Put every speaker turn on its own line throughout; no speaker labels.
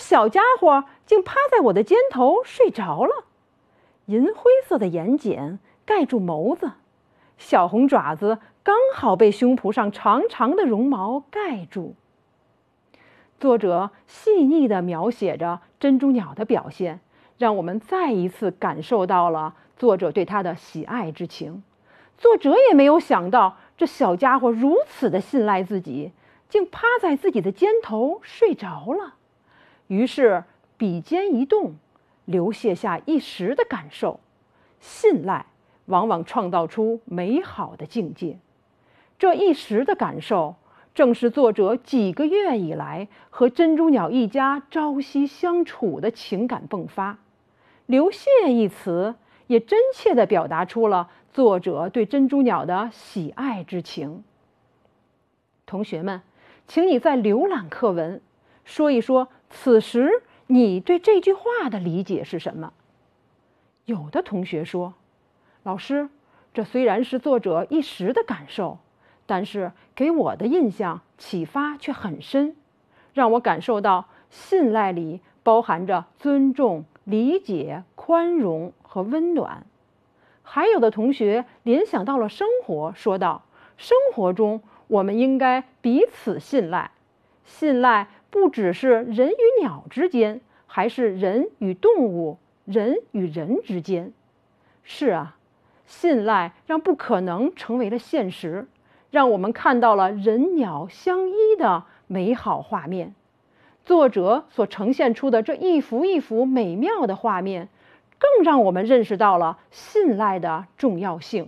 小家伙竟趴在我的肩头睡着了，银灰色的眼睑盖住眸子，小红爪子刚好被胸脯上长长的绒毛盖住。作者细腻地描写着珍珠鸟的表现，让我们再一次感受到了作者对它的喜爱之情。作者也没有想到，这小家伙如此的信赖自己，竟趴在自己的肩头睡着了。于是笔尖一动，流泻下一时的感受。信赖往往创造出美好的境界。这一时的感受，正是作者几个月以来和珍珠鸟一家朝夕相处的情感迸发。流泻一词也真切地表达出了作者对珍珠鸟的喜爱之情。同学们，请你在浏览课文，说一说此时你对这句话的理解是什么？有的同学说，老师，这虽然是作者一时的感受，但是给我的印象启发却很深，让我感受到信赖里包含着尊重、理解、宽容和温暖。还有的同学联想到了生活，说道，生活中我们应该彼此信赖，信赖不只是人与鸟之间，还是人与动物、人与人之间。是啊，信赖让不可能成为了现实，让我们看到了人鸟相依的美好画面。作者所呈现出的这一幅一幅美妙的画面，更让我们认识到了信赖的重要性。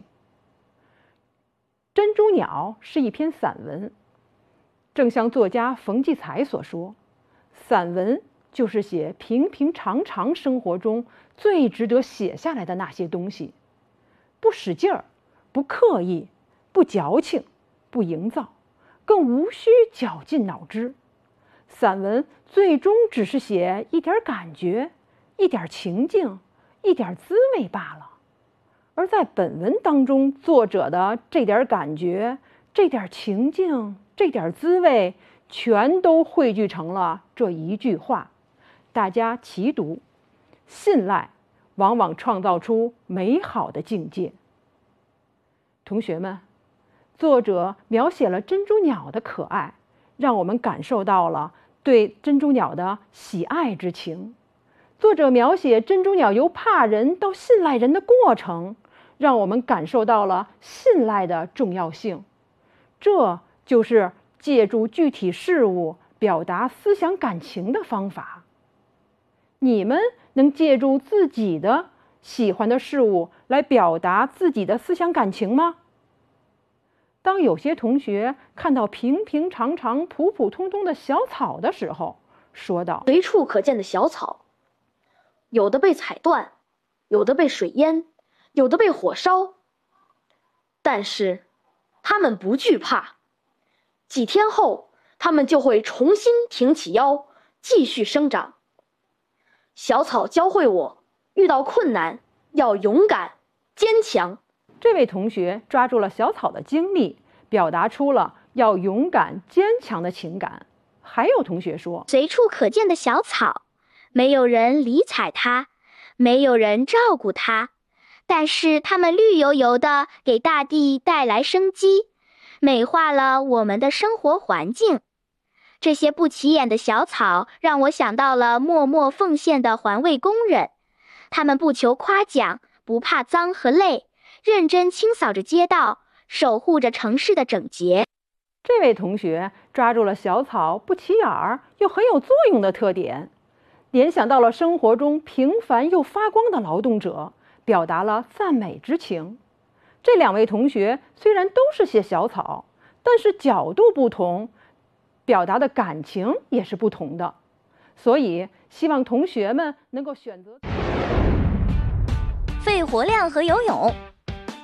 珍珠鸟是一篇散文，正像作家冯骥才所说，散文就是写平平常常生活中最值得写下来的那些东西，不使劲儿，不刻意，不矫情，不营造，更无需绞尽脑汁。散文最终只是写一点感觉，一点情境，一点滋味罢了。而在本文当中，作者的这点感觉、这点情境、这点滋味，全都汇聚成了这一句话。大家齐读：信赖往往创造出美好的境界。同学们，作者描写了珍珠鸟的可爱，让我们感受到了对珍珠鸟的喜爱之情。作者描写珍珠鸟由怕人到信赖人的过程，让我们感受到了信赖的重要性。这就是借助具体事物表达思想感情的方法。你们能借助自己的喜欢的事物来表达自己的思想感情吗？当有些同学看到平平常常、普普通通的小草的时候，说道：
随处可见的小草，有的被踩断，有的被水淹，有的被火烧，但是它们不惧怕，几天后它们就会重新挺起腰，继续生长。小草教会我，遇到困难要勇敢坚强。
这位同学抓住了小草的经历，表达出了要勇敢坚强的情感。还有同学说，
随处可见的小草，没有人理睬它，没有人照顾它，但是它们绿油油的，给大地带来生机，美化了我们的生活环境。这些不起眼的小草让我想到了默默奉献的环卫工人，他们不求夸奖，不怕脏和累，认真清扫着街道，守护着城市的整洁。
这位同学抓住了小草不起眼儿又很有作用的特点，联想到了生活中平凡又发光的劳动者，表达了赞美之情。这两位同学虽然都是写小草，但是角度不同，表达的感情也是不同的。所以希望同学们能够选择
肺活量和游泳